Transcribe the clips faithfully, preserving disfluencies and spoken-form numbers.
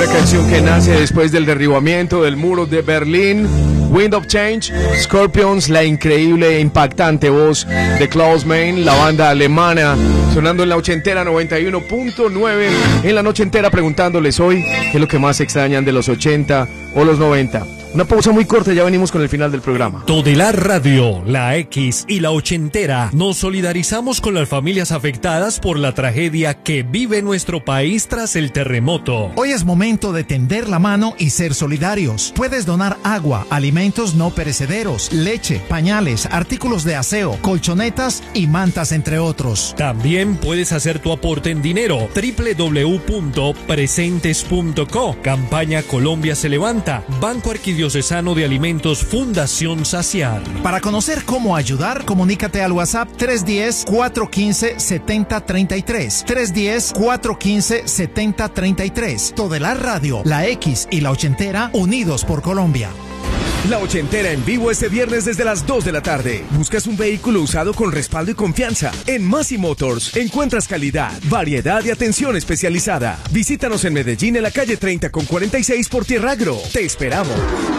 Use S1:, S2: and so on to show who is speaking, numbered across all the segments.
S1: Una canción que nace después del derribamiento del muro de Berlín. Wind of Change, Scorpions, la increíble e impactante voz de Klaus Meine, la banda alemana, sonando en la ochentera noventa y uno punto nueve, en la noche entera preguntándoles hoy qué es lo que más extrañan de los ochenta o los noventa. Una pausa muy corta, ya venimos con el final del programa.
S2: Todelar Radio, la X y la ochentera, nos solidarizamos con las familias afectadas por la tragedia que vive nuestro país tras el terremoto.
S3: Hoy es momento de tender la mano y ser solidarios. Puedes donar agua, alimentos no perecederos, leche, pañales, artículos de aseo, colchonetas y mantas, entre otros.
S2: También puedes hacer tu aporte en dinero. doble u doble u doble u punto presentes punto co. Campaña Colombia se levanta. Banco Arquidiocesano de Alimentos Fundación Saciar.
S3: Para conocer cómo ayudar, comunícate al WhatsApp tres uno cero, cuatro uno cinco, siete cero tres tres. tres uno cero, cuatro uno cinco, siete cero tres tres. Todelar Radio, la X y la ochentera, unidos por Colombia.
S4: La ochentera en vivo este viernes desde las dos de la tarde. ¿Buscas un vehículo usado con respaldo y confianza? En Masi Motors encuentras calidad, variedad y atención especializada. Visítanos en Medellín en la calle treinta con cuarenta y seis por Tierra Agro. Te esperamos.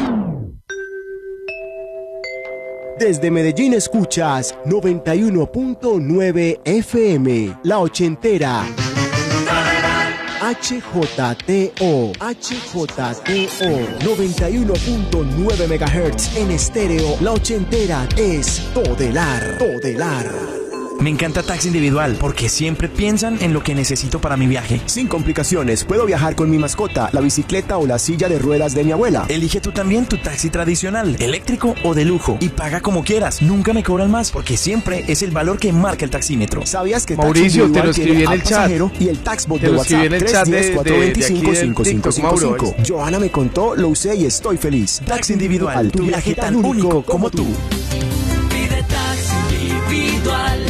S5: Desde Medellín escuchas noventa y uno punto nueve F M, La Ochentera. H J T O, H J T O, noventa y uno punto nueve megahertz en estéreo. La Ochentera es Todelar, Todelar.
S6: Me encanta Taxi Individual porque siempre piensan en lo que necesito para mi viaje.
S5: Sin complicaciones, puedo viajar con mi mascota, la bicicleta o la silla de ruedas de mi abuela.
S6: Elige tú también tu taxi tradicional, eléctrico o de lujo y paga como quieras. Nunca me cobran más porque siempre es el valor que marca el taxímetro.
S5: ¿Sabías que
S1: Mauricio, te lo escribí en el chat?
S5: Y el Taxbot
S1: de
S5: WhatsApp
S1: en el
S5: tres
S1: chat
S5: uno cero,
S1: de,
S5: cuatro
S1: de,
S5: dos
S1: de
S5: cinco, cinco cinco cinco cinco. Johanna me contó, lo usé y estoy feliz.
S6: Taxi Individual, tu viaje tan único como tú.
S7: Pide Taxi Individual.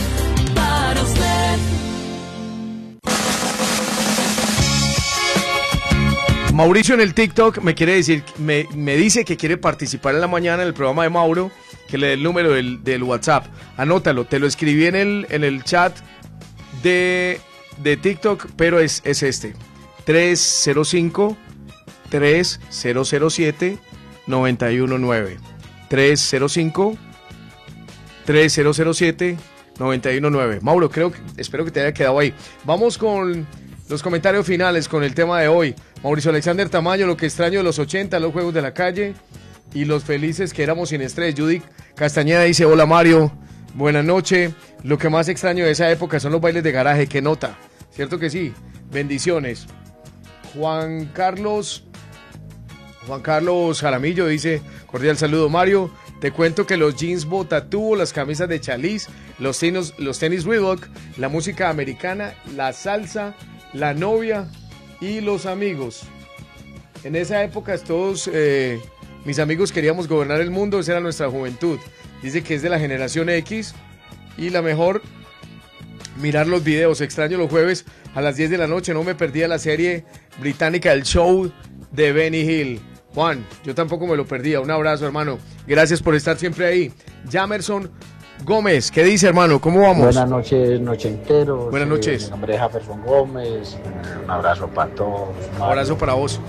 S1: Mauricio en el TikTok me quiere decir, me, me dice que quiere participar en la mañana en el programa de Mauro, que le dé el número del, del WhatsApp. Anótalo, te lo escribí en el, en el chat de, de TikTok, pero es, es este. tres cero cinco, tres cero cero siete, nueve uno nueve. tres cero cinco, tres cero cero siete, nueve uno nueve. Mauro, creo que, espero que te haya quedado ahí. Vamos con los comentarios finales con el tema de hoy. Mauricio Alexander Tamayo, lo que extraño de los ochenta, los juegos de la calle y los felices que éramos sin estrés. Judith Castañeda dice, hola Mario, buenas noches. Lo que más extraño de esa época son los bailes de garaje, qué nota. ¿Cierto que sí? Bendiciones. Juan Carlos, Juan Carlos Jaramillo dice, cordial saludo Mario. Te cuento que los jeans Botatúo, las camisas de Chalice, los tenis, los tenis Reebok, la música americana, la salsa, la novia y los amigos. En esa época todos eh, mis amigos queríamos gobernar el mundo, esa era nuestra juventud. Dice que es de la generación X y la mejor mirar los videos. Extraño los jueves a las diez de la noche, no me perdía la serie británica El Show de Benny Hill. Juan, yo tampoco me lo perdía. Un abrazo, hermano. Gracias por estar siempre ahí. Jamerson Gómez, ¿qué dice, hermano? ¿Cómo vamos?
S8: Buenas noches, nochenteros.
S1: Buenas noches.
S8: Eh, mi nombre es Jefferson Gómez. Un abrazo para todos.
S1: Un abrazo para vos.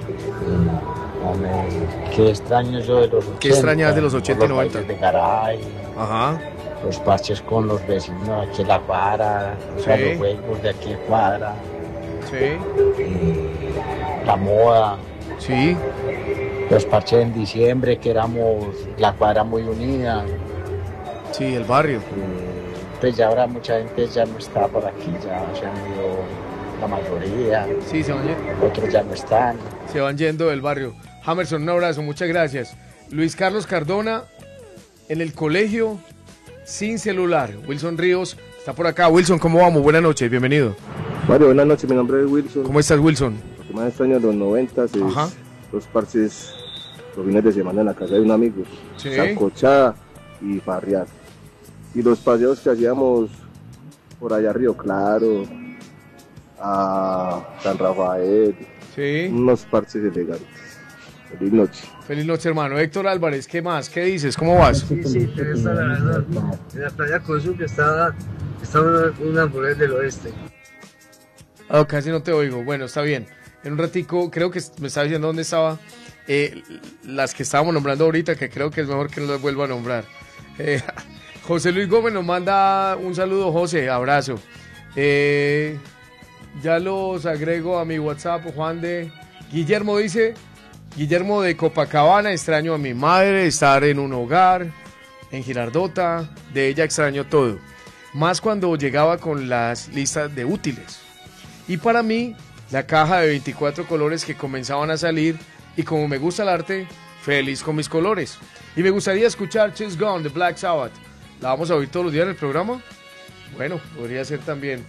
S8: Eh, hombre, qué extraño yo de los ochenta.
S1: ¿Qué extrañas de los ochenta y noventa?
S8: Los de garay.
S1: Ajá.
S8: Los parches con los vecinos aquí en la cuadra.
S1: Sí.
S8: O sea, los juegos de aquí en cuadra.
S1: Sí.
S8: Eh, la moda.
S1: Sí.
S8: Los parches en diciembre, que éramos la cuadra muy unida.
S1: Sí, el barrio.
S8: Eh, pues ya ahora mucha gente ya no está por aquí, ya se han ido la mayoría.
S1: Sí, se van yendo.
S8: Otros ya no están.
S1: Se van yendo del barrio. Jamerson, un abrazo, muchas gracias. Luis Carlos Cardona, en el colegio sin celular. Wilson Ríos está por acá. Wilson, ¿cómo vamos? Buenas noches, bienvenido.
S9: Mario, buenas noches, mi nombre es Wilson.
S1: ¿Cómo estás, Wilson?
S9: Lo que más extraño de los noventas es Ajá. los parches los fines de semana en la casa de un amigo.
S1: Sí.
S9: Sancochada y farrear. Y los paseos que hacíamos por allá a Río Claro, a San Rafael.
S1: Sí.
S9: Unos parches elegantes. Feliz noche.
S1: Feliz noche, hermano. Héctor Álvarez, ¿qué más? ¿Qué dices? ¿Cómo vas?
S10: Sí, sí, pero está la verdad. En la playa Consul que está, está una, una flores del oeste.
S1: Oh, casi no te oigo. Bueno, está bien. en un ratico, creo que me estaba diciendo dónde estaba, eh, las que estábamos nombrando ahorita, que creo que es mejor que no las vuelva a nombrar. Eh, José Luis Gómez nos manda un saludo, José, abrazo. Eh, ya los agrego a mi WhatsApp, Juan de... Guillermo dice, Guillermo de Copacabana, extraño a mi madre, estar en un hogar, en Girardota, de ella extraño todo. Más cuando llegaba con las listas de útiles. Y para mí, la caja de veinticuatro colores que comenzaban a salir, y como me gusta el arte, feliz con mis colores. Y me gustaría escuchar She's Gone de Black Sabbath. ¿La vamos a oír todos los días en el programa? Bueno, podría ser también.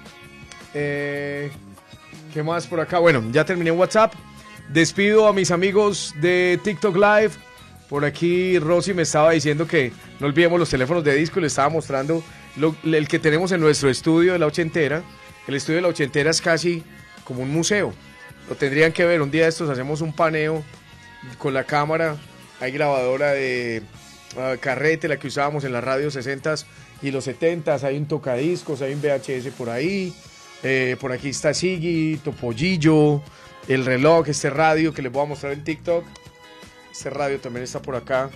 S1: Eh, ¿Qué más por acá? Bueno, ya terminé en WhatsApp. Despido a mis amigos de TikTok Live. Por aquí Rosy me estaba diciendo que no olvidemos los teléfonos de disco. Le estaba mostrando lo, el que tenemos en nuestro estudio de La Ochentera. El estudio de La Ochentera es casi como un museo. Lo tendrían que ver. Un día de estos hacemos un paneo con la cámara. Hay grabadora de uh, carrete, la que usábamos en las radios sesentas y los setentas. Hay un tocadiscos, hay un V H S por ahí. Eh, por aquí está Siggy, Topollillo, el reloj, este radio que les voy a mostrar en TikTok. Este radio también está por acá.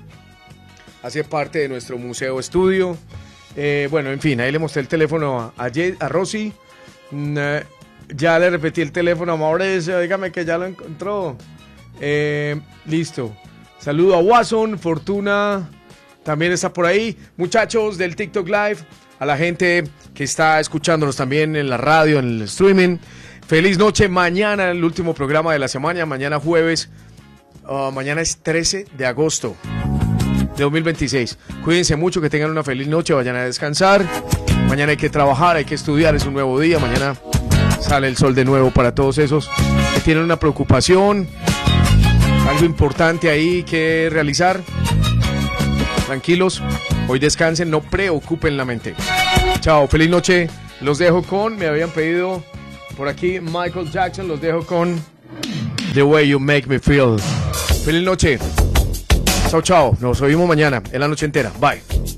S1: Hace parte de nuestro museo estudio. Eh, bueno, en fin, ahí le mostré el teléfono a, a, a Rosy. Mm, eh, ya le repetí el teléfono a Mauricio, dígame que ya lo encontró. Eh, listo. Saludo a Watson, Fortuna también está por ahí. Muchachos del TikTok Live, a la gente que está escuchándonos también en la radio, en el streaming. Feliz noche. Mañana el último programa de la semana, mañana jueves. Uh, mañana es trece de agosto de dos mil veintiséis. Cuídense mucho, que tengan una feliz noche, vayan a descansar. Mañana hay que trabajar, hay que estudiar, es un nuevo día. Mañana sale el sol de nuevo para todos esos que tienen una preocupación, algo importante ahí que realizar. Tranquilos, hoy descansen, no preocupen la mente. Chao, feliz noche. Los dejo con, me habían pedido por aquí Michael Jackson, los dejo con The Way You Make Me Feel. Feliz noche. Chao, chao. Nos oímos mañana en La Noche Entera. Bye.